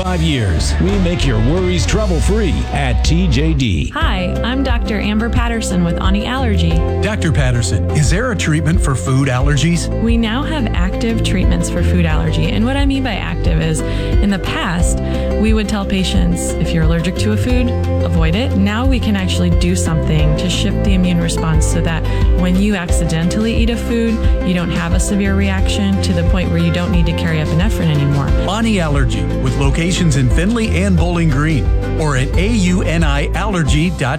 25 years. We make your worries trouble-free at TJD. Hi, I'm Dr. Amber Patterson with Ani Allergy. Dr. Patterson, is there a treatment for food allergies? We now have active treatments for food allergy. And what I mean by active is, in the past, we would tell patients, if you're allergic to a food, avoid it. Now we can actually do something to shift the immune response so that when you accidentally eat a food, you don't have a severe reaction to the point where you don't need to carry epinephrine anymore. Ani Allergy, with locations in Findlay and Bowling Green, or at auniallergy.com.